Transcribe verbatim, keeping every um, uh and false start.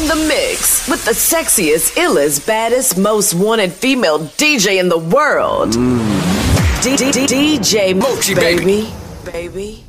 the mix with the sexiest, illest, baddest, most wanted female D J in the world. Mm. D- D- D- DJ Mochi, baby. Baby. baby.